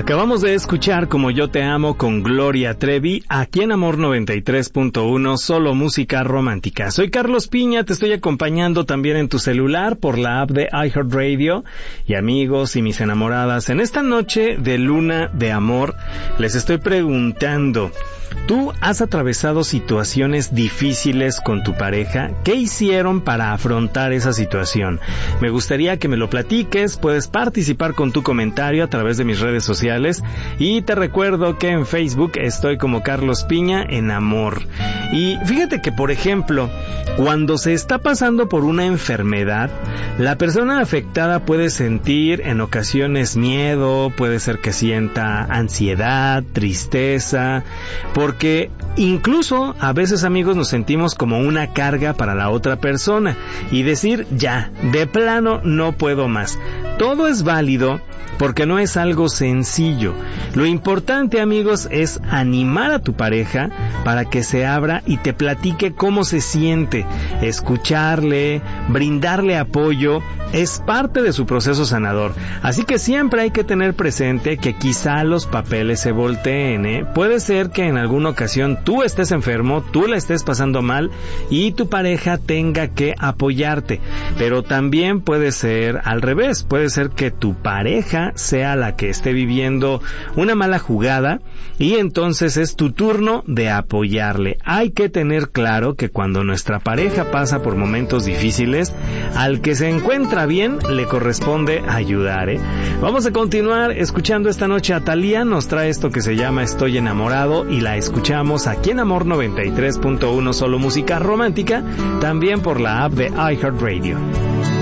Acabamos de escuchar Como yo te amo con Gloria Trevi, aquí en Amor 93.1, solo música romántica. Soy Carlos Piña, te estoy acompañando también en tu celular por la app de iHeartRadio. Y amigos y mis enamoradas, en esta noche de luna de amor, les estoy preguntando, ¿tú has atravesado situaciones difíciles con tu pareja? ¿Qué hicieron para afrontar esa situación? Me gustaría que me lo platiques, puedes participar con tu comentario a través de mis redes sociales y te recuerdo que en Facebook estoy como Carlos Piña en Amor. Y fíjate que, por ejemplo, cuando se está pasando por una enfermedad, la persona afectada puede sentir en ocasiones miedo, puede ser que sienta ansiedad, tristeza, porque incluso a veces, amigos, nos sentimos como una carga para la otra persona y decir ya, de plano no puedo más. Todo es válido porque no es algo sencillo. Lo importante, amigos, es animar a tu pareja para que se abra y te platique cómo se siente. Escucharle, brindarle apoyo, es parte de su proceso sanador. Así que siempre hay que tener presente que quizá los papeles se volteen, ¿eh? Puede ser que en alguna ocasión tú estés enfermo, tú la estés pasando mal y tu pareja tenga que apoyarte. Pero también puede ser al revés. Puede ser que tu pareja sea la que esté viviendo una mala jugada y entonces es tu turno de apoyarle. Hay que tener claro que cuando nuestra pareja pasa por momentos difíciles, al que se encuentra bien le corresponde ayudar, ¿eh? Vamos a continuar escuchando esta noche a Thalía, nos trae esto que se llama Estoy enamorado y la escuchamos aquí en Amor 93.1, solo música romántica, también por la app de iHeartRadio.